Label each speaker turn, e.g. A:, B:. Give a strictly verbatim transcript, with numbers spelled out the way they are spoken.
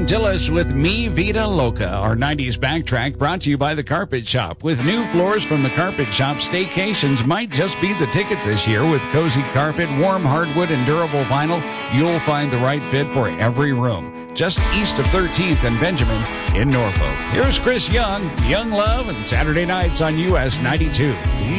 A: Antilles with Me Vida Loca, our nineties backtrack brought to you by The Carpet Shop. With new floors from The Carpet Shop, staycations might just be the ticket this year. With cozy carpet, warm hardwood, and durable vinyl, you'll find the right fit for every room. Just east of thirteenth and Benjamin in Norfolk. Here's Chris Young, Young Love, and Saturday nights on U S ninety-two.